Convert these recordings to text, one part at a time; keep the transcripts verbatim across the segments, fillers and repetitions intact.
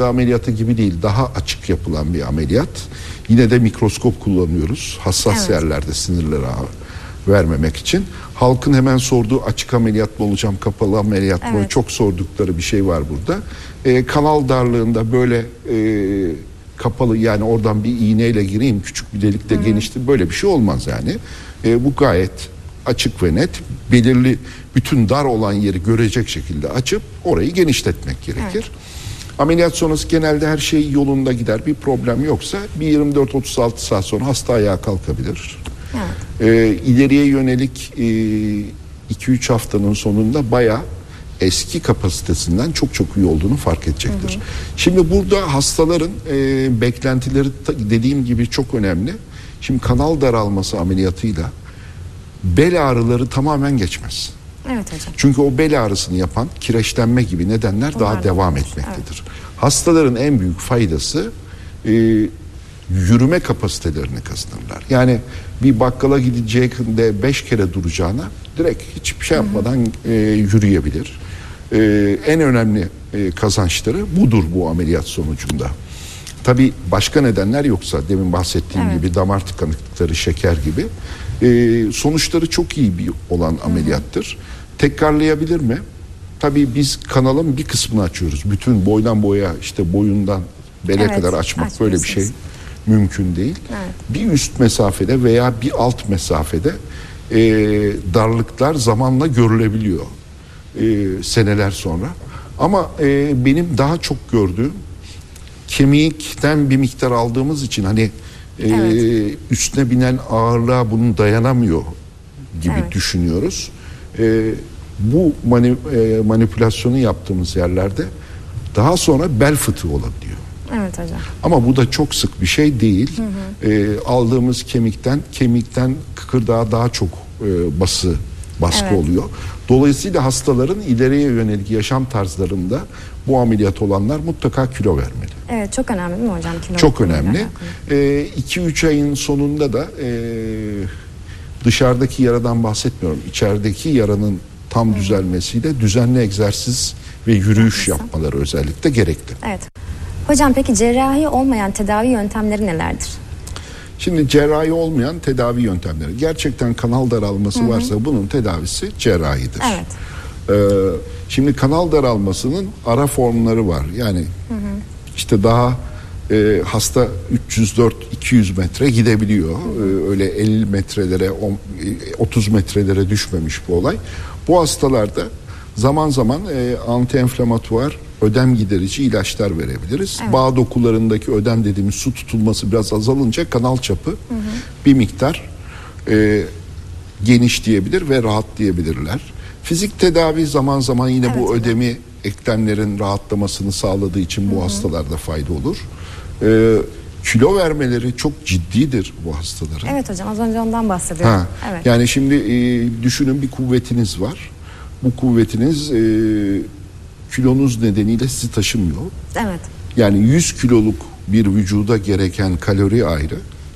fıtığı ameliyatı gibi değil, daha açık yapılan bir ameliyat. Yine de mikroskop kullanıyoruz hassas evet. yerlerde sinirlere vermemek için. Halkın hemen sorduğu açık ameliyat mı olacağım, kapalı ameliyat mı? Evet. Çok sordukları bir şey var burada. Ee, kanal darlığında böyle e, kapalı, yani oradan bir iğneyle gireyim, küçük bir delikte geniştir, böyle bir şey olmaz yani. E, bu gayet açık ve net, belirli bütün dar olan yeri görecek şekilde açıp orayı genişletmek gerekir. Evet. Ameliyat sonrası genelde her şey yolunda gider, bir problem yoksa bir yirmi dört otuz altı saat sonra hasta ayağa kalkabilir. Evet. E, ileriye yönelik iki üç e, haftanın sonunda bayağı eski kapasitesinden çok çok iyi olduğunu fark edecektir. Hı hı. Şimdi burada hastaların e, beklentileri dediğim gibi çok önemli. Şimdi kanal daralması ameliyatıyla bel ağrıları tamamen geçmez. Evet hocam. Çünkü o bel ağrısını yapan kireçlenme gibi nedenler Bunlar daha devam olur. etmektedir. Evet. Hastaların en büyük faydası e, yürüme kapasitelerini kazanırlar. Yani bir bakkala gideceğinde beş kere duracağına direkt hiçbir şey yapmadan e, yürüyebilir. E, en önemli e, kazançları budur bu ameliyat sonucunda. Tabii başka nedenler yoksa, demin bahsettiğim evet. gibi damar tıkanıklıkları, şeker gibi e, sonuçları çok iyi bir olan ameliyattır. Hı-hı. Tekrarlayabilir mi? Tabii biz kanalın bir kısmını açıyoruz. Bütün boydan boya, işte boyundan bele evet, kadar açmak böyle bir şey mümkün değil. Evet. Bir üst mesafede veya bir alt mesafede e, darlıklar zamanla görülebiliyor e, seneler sonra. Ama e, benim daha çok gördüğüm, kemikten bir miktar aldığımız için hani e, evet. üstüne binen ağırlığa bunun dayanamıyor gibi evet. düşünüyoruz. E, bu mani, e, manipülasyonu yaptığımız yerlerde daha sonra bel fıtığı olabiliyor. Evet hocam. Ama bu da çok sık bir şey değil. Hı hı. E, aldığımız kemikten kemikten kıkırdağa daha çok e, bası baskı evet. oluyor. Dolayısıyla hastaların ileriye yönelik yaşam tarzlarında bu ameliyat olanlar mutlaka kilo vermeli. Evet, çok önemli değil mi hocam? Kilo çok önemli. iki üç e, ayın sonunda da e, dışarıdaki yaradan bahsetmiyorum. İçerideki yaranın tam hı. düzelmesiyle düzenli egzersiz ve yürüyüş Haklısın. yapmaları özellikle gerekli. Evet. Hocam peki cerrahi olmayan tedavi yöntemleri nelerdir? Şimdi cerrahi olmayan tedavi yöntemleri. Gerçekten kanal daralması hı hı. varsa bunun tedavisi cerrahidir. Evet. Ee, şimdi kanal daralmasının ara formları var. Yani hı hı. işte daha e, hasta üç yüz dört iki yüz metre gidebiliyor. Hı hı. Ee, öyle elli metrelere otuz metrelere düşmemiş bu olay. Bu hastalarda zaman zaman e, antienflamatuar, ödem giderici ilaçlar verebiliriz. Evet. Bağ dokularındaki ödem dediğimiz su tutulması biraz azalınca kanal çapı hı hı. bir miktar e, genişleyebilir ve rahatlayabilirler. Fizik tedavi zaman zaman yine evet, bu ödemi evet. eklemlerin rahatlamasını sağladığı için bu hı hı. hastalarda fayda olur. E, kilo vermeleri çok ciddidir bu hastaların. Evet hocam, az önce ondan bahsediyorum. Ha, evet. Yani şimdi e, düşünün, bir kuvvetiniz var. Bu kuvvetiniz e, kilonuz nedeniyle sizi taşımıyor. Evet. Yani yüz kiloluk bir vücuda gereken kalori ayrı,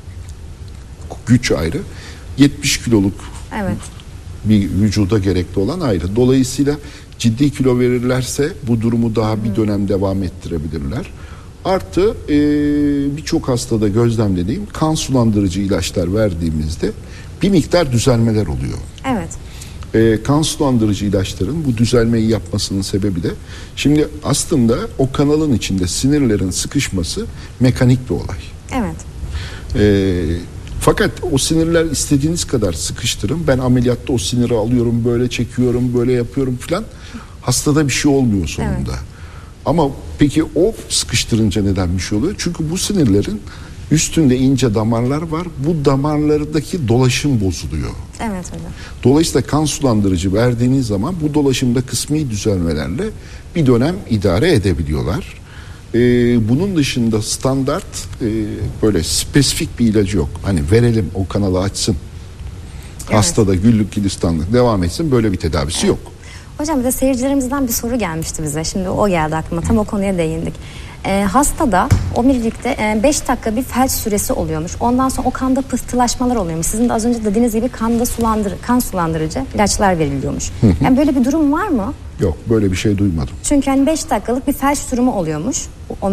güç ayrı. yetmiş kiloluk evet. bir vücuda gerekli olan ayrı. Dolayısıyla ciddi kilo verirlerse bu durumu daha hmm. bir dönem devam ettirebilirler. Artı e, birçok hastada gözlemlediğim kan sulandırıcı ilaçlar verdiğimizde bir miktar düzelmeler oluyor. Evet. E, kan sulandırıcı ilaçların bu düzelmeyi yapmasının sebebi de, şimdi aslında o kanalın içinde sinirlerin sıkışması mekanik bir olay. Evet. E, fakat o sinirler istediğiniz kadar sıkıştırın. Ben ameliyatta o siniri alıyorum, böyle çekiyorum, böyle yapıyorum filan. Hastada bir şey olmuyor sonunda. Evet. Ama peki o sıkıştırınca neden bir şey oluyor? Çünkü bu sinirlerin üstünde ince damarlar var. Bu damarlardaki dolaşım bozuluyor. Evet hocam. Dolayısıyla kan sulandırıcı verdiğiniz zaman bu dolaşımda kısmi düzelmelerle bir dönem idare edebiliyorlar. Ee, bunun dışında standart e, böyle spesifik bir ilacı yok. Hani verelim o kanalı açsın. Evet. Hastada güllük gülistanlık devam etsin, böyle bir tedavisi evet. yok. Hocam bir de seyircilerimizden bir soru gelmişti bize. Şimdi o geldi aklıma. Tam o konuya değindik. Ee, hastada o birlikte beş dakika bir felç süresi oluyormuş. Ondan sonra o kanda pıhtılaşmalar oluyormuş. Sizin de az önce dediğiniz gibi kanda sulandır, kan sulandırıcı ilaçlar veriliyormuş. Yani böyle bir durum var mı? Yok, böyle bir şey duymadım. Çünkü hani beş dakikalık bir felç durumu oluyormuş.